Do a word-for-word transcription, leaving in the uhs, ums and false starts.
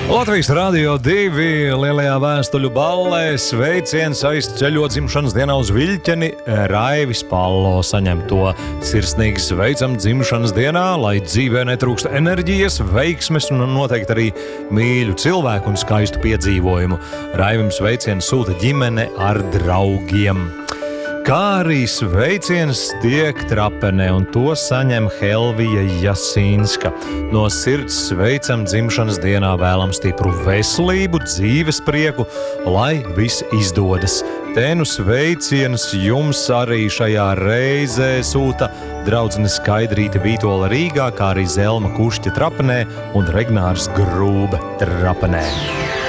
Latvijas Radio divi lielajā vēstuļu ballē sveiciens aizceļot dzimšanas dienā uz Viļķeni. Raivis Pallo saņem to sirsnīgi sveicam dzimšanas dienā, lai dzīvē netrūkst enerģijas, veiksmes un noteikti arī mīļu cilvēku un skaistu piedzīvojumu. Raivim sveiciens sūta ģimene ar draugiem. Kā arī sveiciens tiek Trapenē, un to saņem Helvija Jasīnska. No sirds sveicam dzimšanas dienā, vēlam stipru veselību, dzīves prieku, lai viss izdodas. Te nu sveiciens jums arī šajā reizē sūta draudzene Skaidrīte Vītola Rīgā, kā arī Zelma Kušķa Trapenē un Regnārs Grūbe Trapenē.